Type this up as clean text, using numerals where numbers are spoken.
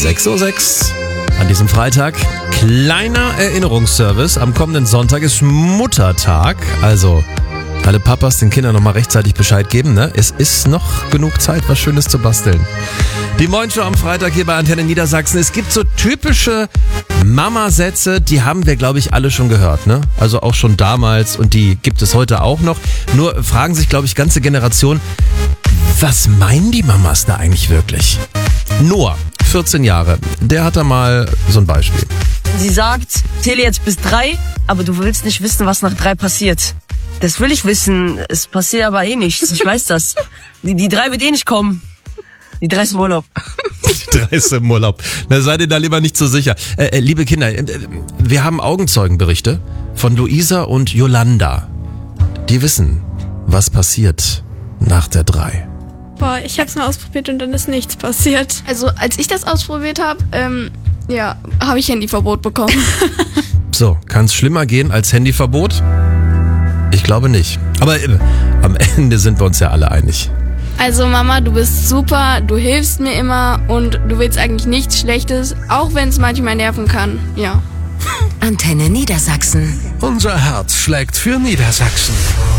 6:06 Uhr. An diesem Freitag kleiner Erinnerungsservice. Am kommenden Sonntag ist Muttertag. Also alle Papas den Kindern nochmal rechtzeitig Bescheid geben, ne? Es ist noch genug Zeit, was Schönes zu basteln. Die Moin-Show am Freitag hier bei Antenne Niedersachsen. Es gibt so typische Mama-Sätze, die haben wir, glaube ich, alle schon gehört, ne? Also auch schon damals und die gibt es heute auch noch. Nur fragen sich, glaube ich, ganze Generationen, was meinen die Mamas da eigentlich wirklich? Noah, 14 Jahre, der hat da mal so ein Beispiel. Sie sagt, zähle jetzt bis 3, aber du willst nicht wissen, was nach 3 passiert. Das will ich wissen, es passiert aber eh nichts, ich weiß das. Die 3 wird eh nicht kommen. Die 3 ist im Urlaub. Die 3 ist im Urlaub. Na, seid ihr da lieber nicht so sicher. Liebe Kinder, wir haben Augenzeugenberichte von Luisa und Yolanda. Die wissen, was passiert nach der 3. Boah, ich hab's mal ausprobiert und dann ist nichts passiert. Also als ich das ausprobiert habe, habe ich Handyverbot bekommen. So, kann's schlimmer gehen als Handyverbot? Ich glaube nicht. Aber am Ende sind wir uns ja alle einig. Also Mama, du bist super, du hilfst mir immer und du willst eigentlich nichts Schlechtes, auch wenn es manchmal nerven kann, ja. Antenne Niedersachsen. Unser Herz schlägt für Niedersachsen.